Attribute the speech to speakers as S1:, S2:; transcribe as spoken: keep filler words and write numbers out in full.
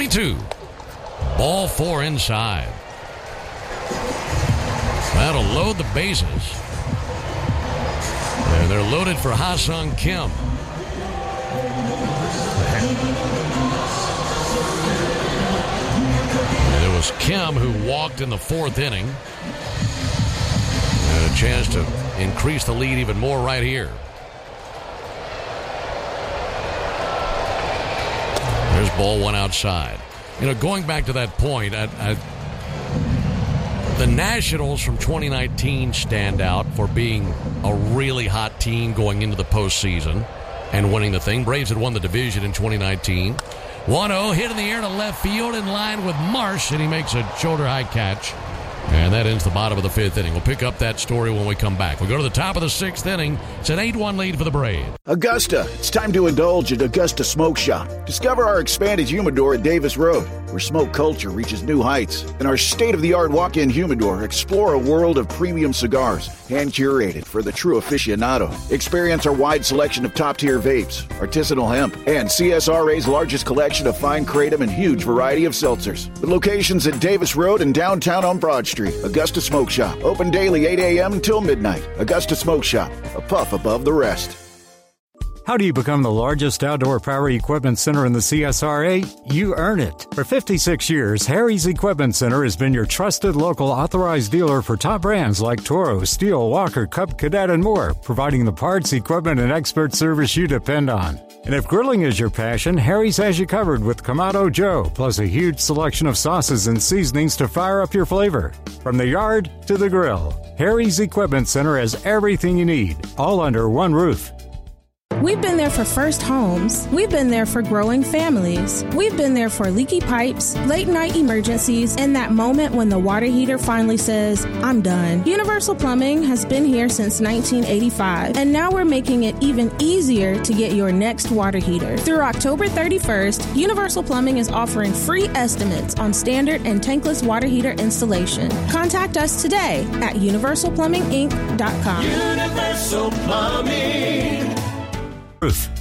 S1: three two. Ball four inside. That'll load the bases. And they're loaded for Ha-Seong Kim. And it was Kim who walked in the fourth inning. And a chance to increase the lead even more right here. There's ball one outside. You know, going back to that point, I, I, the Nationals from twenty nineteen stand out for being a really hot team going into the postseason and winning the thing. Braves had won the division in twenty nineteen. one oh hit in the air to left field in line with Marsh, and he makes a shoulder-high catch. And that ends the bottom of the fifth inning. We'll pick up that story when we come back. We go to the top of the sixth inning. It's an eight one lead for the Braves.
S2: Augusta, it's time to indulge at Augusta Smoke Shop. Discover our expanded humidor at Davis Road, where smoke culture reaches new heights. In our state-of-the-art walk-in humidor, explore a world of premium cigars, hand-curated for the true aficionado. Experience our wide selection of top-tier vapes, artisanal hemp, and C S R A's largest collection of fine kratom and huge variety of seltzers. With locations at Davis Road and downtown on Broad Street. Augusta Smoke Shop. Open daily eight a.m. until midnight. Augusta Smoke Shop. A puff above the rest.
S3: How do you become the largest outdoor power equipment center in the C S R A? You earn it. For fifty-six years, Harry's Equipment Center has been your trusted local authorized dealer for top brands like Toro, Steel, Walker, Cub Cadet, and more, providing the parts, equipment, and expert service you depend on. And if grilling is your passion, Harry's has you covered with Kamado Joe, plus a huge selection of sauces and seasonings to fire up your flavor. From the yard to the grill, Harry's Equipment Center has everything you need, all under one roof.
S4: We've been there for first homes. We've been there for growing families. We've been there for leaky pipes, late night emergencies, and that moment when the water heater finally says, I'm done. Universal Plumbing has been here since nineteen eighty-five, and now we're making it even easier to get your next water heater. Through October thirty-first, Universal Plumbing is offering free estimates on standard and tankless water heater installation. Contact us today at universal plumbing inc dot com.
S5: Universal Plumbing.
S3: Roof.